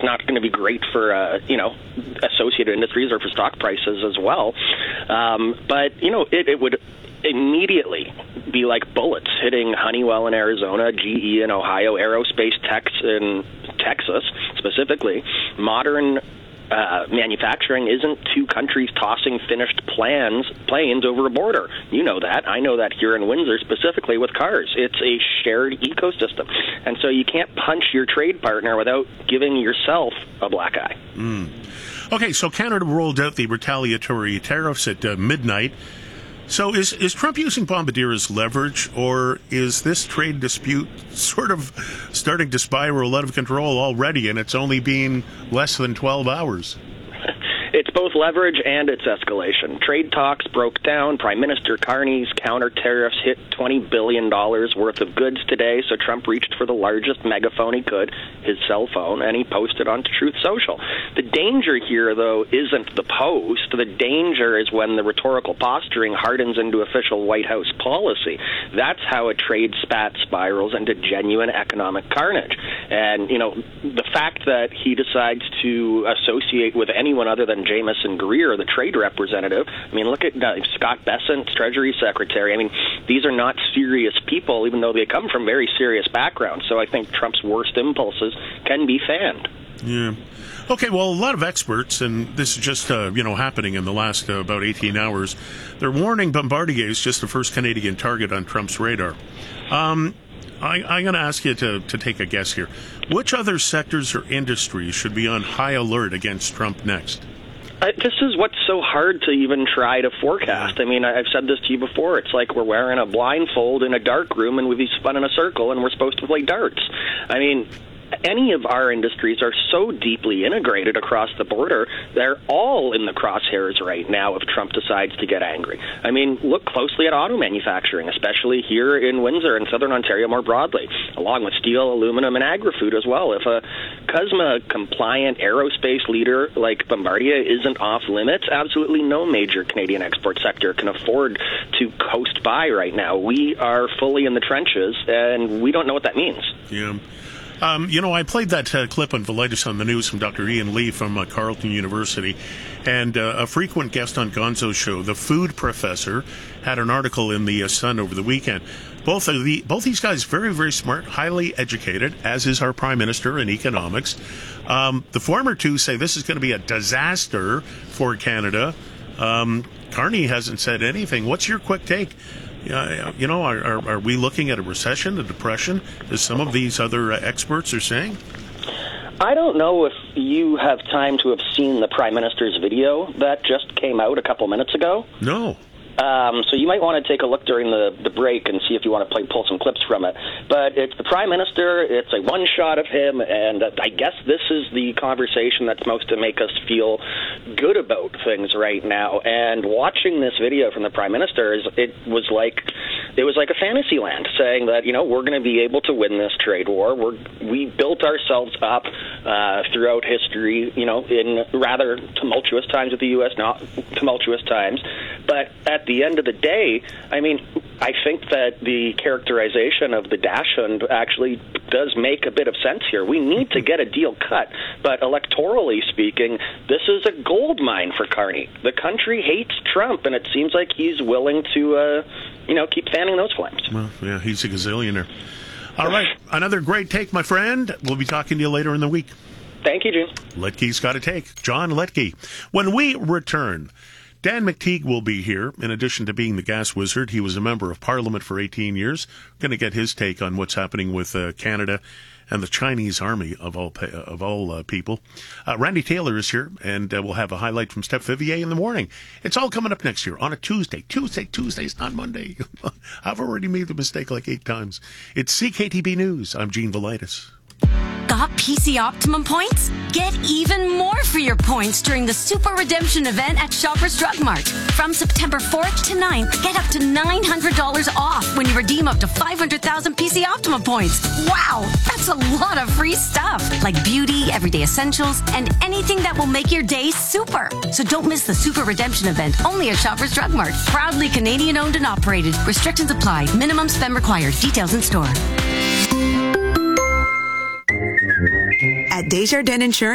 not going to be great for, associated industries or for stock prices as well. But it would immediately be like bullets hitting Honeywell in Arizona, GE in Ohio, Aerospace Techs in Texas specifically. Modern manufacturing isn't two countries tossing finished planes over a border. You know that. I know that here in Windsor, specifically with cars. It's a shared ecosystem. And so you can't punch your trade partner without giving yourself a black eye. Okay, so Canada rolled out the retaliatory tariffs at midnight. So is Trump using Bombardier as leverage, or is this trade dispute sort of starting to spiral out of control already, and it's only been less than 12 hours? It's both leverage and it's escalation. Trade talks broke down. Prime Minister Carney's counter tariffs hit $20 billion worth of goods today, so Trump reached for the largest megaphone he could, his cell phone, and he posted on Truth Social. The danger here, though, isn't the post. The danger is when the rhetorical posturing hardens into official White House policy. That's how a trade spat spirals into genuine economic carnage. And, the fact that he decides to associate with anyone other than Jamieson Greer, the trade representative. I mean, look at Scott Bessent, Treasury Secretary. I mean, these are not serious people, even though they come from very serious backgrounds. So I think Trump's worst impulses can be fanned. Yeah. Okay, well, a lot of experts, and this is just, happening in the last about 18 hours, they're warning Bombardier is just the first Canadian target on Trump's radar. I'm going to ask you to take a guess here. Which other sectors or industries should be on high alert against Trump next? This is what's so hard to even try to forecast. I mean, I've said this to you before. It's like we're wearing a blindfold in a dark room and we've spun in a circle and we're supposed to play darts. I mean, any of our industries are so deeply integrated across the border, they're all in the crosshairs right now if Trump decides to get angry. I mean, look closely at auto manufacturing, especially here in Windsor and Southern Ontario more broadly, along with steel, aluminum, and agri-food as well. If a CUSMA-compliant aerospace leader like Bombardier isn't off limits, absolutely no major Canadian export sector can afford to coast by right now. We are fully in the trenches, and we don't know what that means. Yeah. I played that clip on Velitis on the News from Dr. Ian Lee from Carleton University, and a frequent guest on Gonzo's show, the food professor, had an article in the Sun over the weekend. Both these guys very, very smart, highly educated, as is our Prime Minister in economics. The former two say this is going to be a disaster for Canada. Carney hasn't said anything. What's your quick take? Are we looking at a recession, a depression, as some of these other experts are saying? I don't know if you have time to have seen the Prime Minister's video that just came out a couple minutes ago. No. So you might want to take a look during the break and see if you want to pull some clips from it. But it's the Prime Minister, it's a one shot of him, and I guess this is the conversation that's supposed to make us feel good about things right now. And watching this video from the Prime Minister, it was like a fantasy land, saying that, we're going to be able to win this trade war. We built ourselves up throughout history, in rather tumultuous times with the U.S., not tumultuous times. But at the end of the day, I mean, I think that the characterization of the Dachshund actually does make a bit of sense here. We need to get a deal cut, but electorally speaking, this is a gold mine for Carney. The country hates Trump, and it seems like he's willing to, keep fanning those flames. Well, yeah, he's a gazillionaire. All right, another great take, my friend. We'll be talking to you later in the week. Thank you, June. Letke's got a take. John Letke. When we return, Dan McTeague will be here. In addition to being the gas wizard, he was a member of Parliament for 18 years. We're going to get his take on what's happening with Canada and the Chinese army of all people. Randy Taylor is here, and we'll have a highlight from Steph Vivier in the morning. It's all coming up next year on a Tuesday. Tuesday's not Monday. I've already made the mistake like 8 times. It's CKTB News. I'm Gene Velitis. Got PC Optimum points? Get even more for your points during the Super Redemption event at Shoppers Drug Mart. From September 4th to 9th, get up to $900 off when you redeem up to 500,000 PC Optimum points. Wow, that's a lot of free stuff, like beauty, everyday essentials, and anything that will make your day super. So don't miss the Super Redemption event, only at Shoppers Drug Mart. Proudly Canadian owned and operated. Restrictions apply. Minimum spend required. Details in store. At Desjardins Insurance,